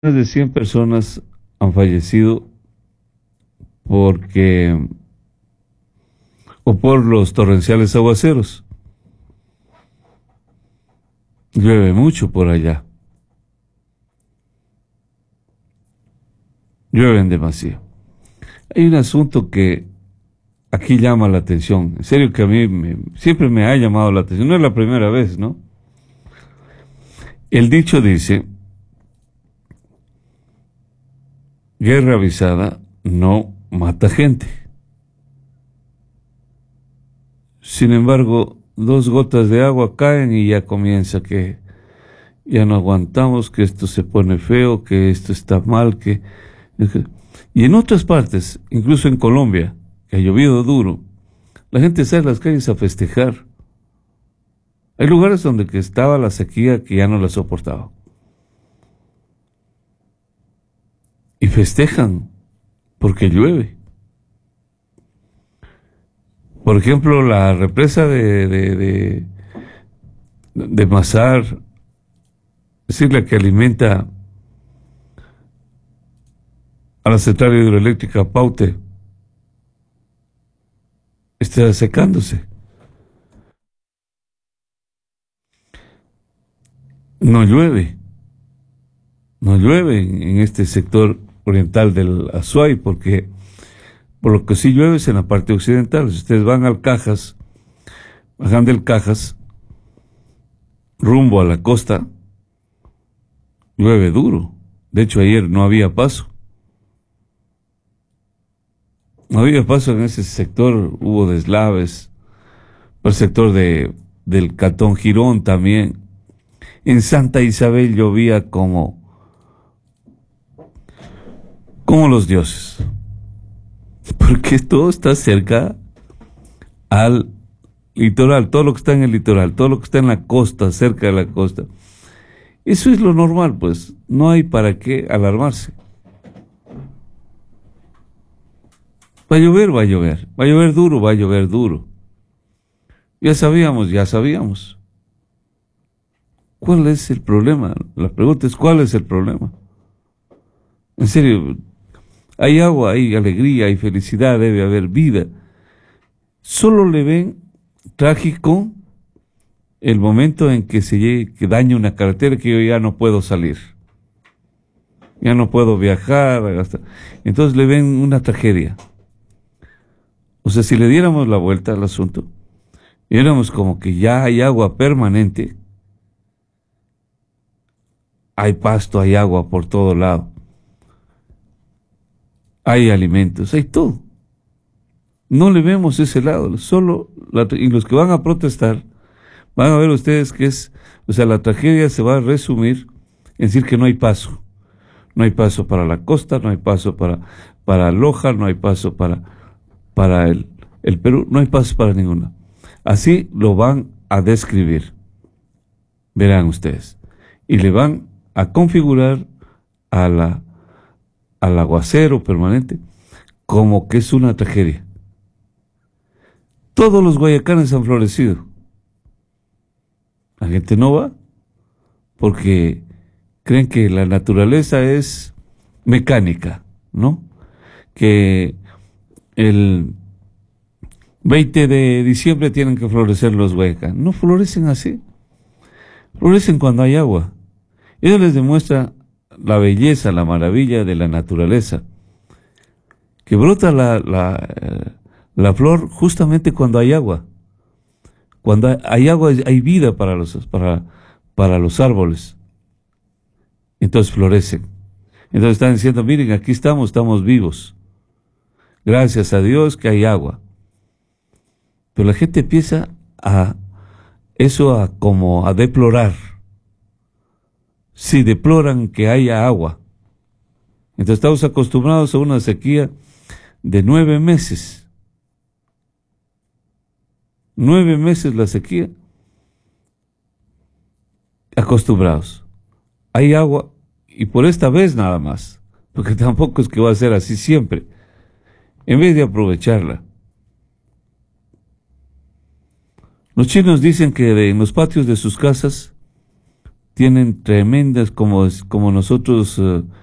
Más de 100 personas han fallecido porque o por los torrenciales aguaceros. Llueve mucho por allá. Llueven demasiado. Hay un asunto que aquí llama la atención. En serio que a mí siempre me ha llamado la atención. No es la primera vez, ¿no? El dicho dice: guerra avisada no mata gente. Sin embargo, 2 gotas de agua caen y ya comienza que ya no aguantamos, que esto se pone feo, que esto está mal, Y en otras partes, incluso en Colombia, que ha llovido duro, la gente sale a las calles a festejar. Hay lugares donde que estaba la sequía que ya no la soportaba. Y festejan porque llueve. Por ejemplo, la represa de Mazar, es decir, la que alimenta a la central hidroeléctrica Paute, está secándose. No llueve. No llueve en este sector oriental del Azuay, porque por lo que sí llueve es en la parte occidental. Si ustedes van al Cajas, bajan del Cajas, rumbo a la costa, llueve duro. De hecho, ayer no había paso. No había paso en ese sector, hubo deslaves. Por el sector del Cantón Girón también. En Santa Isabel llovía como los dioses. Porque todo está cerca al litoral, todo lo que está en el litoral, todo lo que está en la costa, cerca de la costa. Eso es lo normal, pues. No hay para qué alarmarse. Va a llover, va a llover. Va a llover duro, va a llover duro. Ya sabíamos. ¿Cuál es el problema? La pregunta es: ¿cuál es el problema? En serio, hay agua, hay alegría, hay felicidad, debe haber vida. Solo le ven trágico el momento en que que daña una carretera, que yo ya no puedo salir. Ya no puedo viajar. Entonces le ven una tragedia. O sea, si le diéramos la vuelta al asunto, viéramos como que ya hay agua permanente, hay pasto, hay agua por todo lado, hay alimentos, hay todo. No le vemos ese lado, y los que van a protestar, van a ver ustedes que la tragedia se va a resumir en decir que no hay paso. No hay paso para la costa, no hay paso para Loja, no hay paso para el Perú, no hay paso para ninguna. Así lo van a describir, verán ustedes, y le van a configurar al aguacero permanente como que es una tragedia. Todos los guayacanes han florecido. La gente no va porque creen que la naturaleza es mecánica, ¿no? Que el 20 de diciembre tienen que florecer los guayacanes. No florecen así. Florecen cuando hay agua. Eso les demuestra la belleza, la maravilla de la naturaleza. Que brota la flor justamente cuando hay agua. Cuando hay agua hay vida para los árboles. Entonces florecen. Entonces están diciendo: miren, aquí estamos vivos. Gracias a Dios que hay agua. Pero la gente empieza a deplorar. Sí, deploran que haya agua. Entonces estamos acostumbrados a una sequía de 9 meses. 9 meses la sequía. Acostumbrados. Hay agua, y por esta vez nada más, porque tampoco es que va a ser así siempre. En vez de aprovecharla. Los chinos dicen que en los patios de sus casas tienen tremendas, como nosotros